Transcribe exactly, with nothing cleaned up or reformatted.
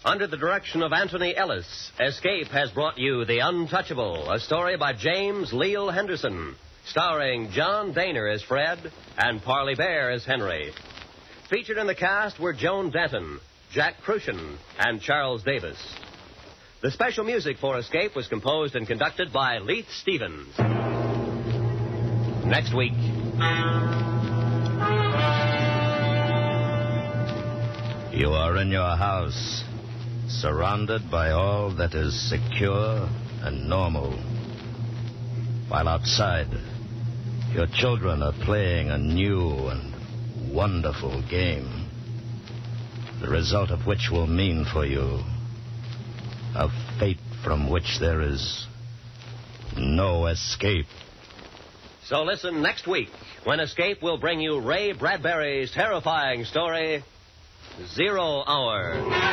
Under the direction of Anthony Ellis, Escape has brought you The Untouchable, a story by James Leal Henderson, starring John Daner as Fred and Parley Bear as Henry. Featured in the cast were Joan Denton, Jack Crucian, and Charles Davis. The special music for Escape was composed and conducted by Leith Stevens. Next week. You are in your house, surrounded by all that is secure and normal. While outside, your children are playing a new and wonderful game, the result of which will mean for you a fate from which there is no escape. So listen next week when Escape will bring you Ray Bradbury's terrifying story, Zero Hour.